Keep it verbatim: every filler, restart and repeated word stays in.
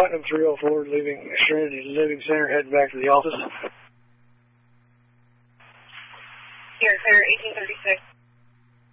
Platinum three oh four, leaving Serenity Living Center, heading back to the office. Here, clear eighteen thirty-six.